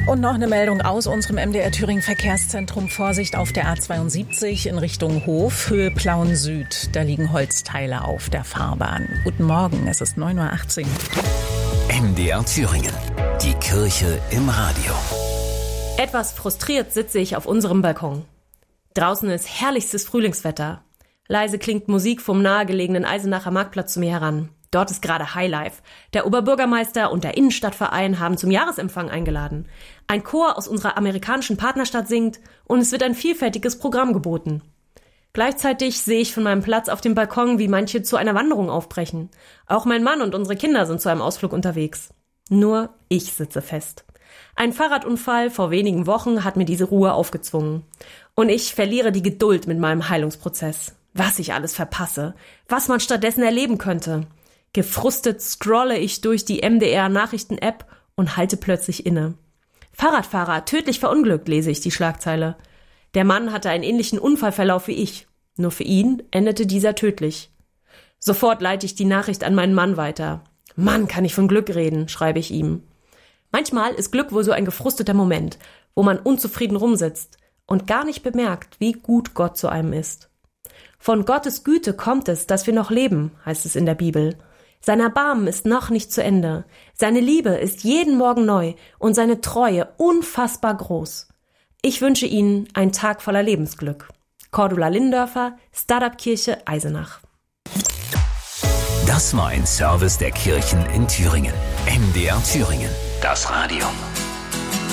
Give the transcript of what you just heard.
Und noch eine Meldung aus unserem MDR Thüringen Verkehrszentrum. Vorsicht auf der A72 in Richtung Hof, Höhe Plauen Süd. Da liegen Holzteile auf der Fahrbahn. Guten Morgen, es ist 9.18 Uhr. MDR Thüringen, die Kirche im Radio. Etwas frustriert sitze ich auf unserem Balkon. Draußen ist herrlichstes Frühlingswetter. Leise klingt Musik vom nahegelegenen Eisenacher Marktplatz zu mir heran. Dort ist gerade Highlife. Der Oberbürgermeister und der Innenstadtverein haben zum Jahresempfang eingeladen. Ein Chor aus unserer amerikanischen Partnerstadt singt und es wird ein vielfältiges Programm geboten. Gleichzeitig sehe ich von meinem Platz auf dem Balkon, wie manche zu einer Wanderung aufbrechen. Auch mein Mann und unsere Kinder sind zu einem Ausflug unterwegs. Nur ich sitze fest. Ein Fahrradunfall vor wenigen Wochen hat mir diese Ruhe aufgezwungen. Und ich verliere die Geduld mit meinem Heilungsprozess. Was ich alles verpasse, was man stattdessen erleben könnte. Gefrustet scrolle ich durch die MDR-Nachrichten-App und halte plötzlich inne. Fahrradfahrer tödlich verunglückt, lese ich die Schlagzeile. Der Mann hatte einen ähnlichen Unfallverlauf wie ich. Nur für ihn endete dieser tödlich. Sofort leite ich die Nachricht an meinen Mann weiter. Mann, kann ich von Glück reden, schreibe ich ihm. Manchmal ist Glück wohl so ein gefrusteter Moment, wo man unzufrieden rumsitzt und gar nicht bemerkt, wie gut Gott zu einem ist. Von Gottes Güte kommt es, dass wir noch leben, heißt es in der Bibel. Sein Erbarmen ist noch nicht zu Ende. Seine Liebe ist jeden Morgen neu und seine Treue unfassbar groß. Ich wünsche Ihnen einen Tag voller Lebensglück. Cordula Lindörfer, Startup-Kirche Eisenach. Das war ein Service der Kirchen in Thüringen. MDR Thüringen, das Radio.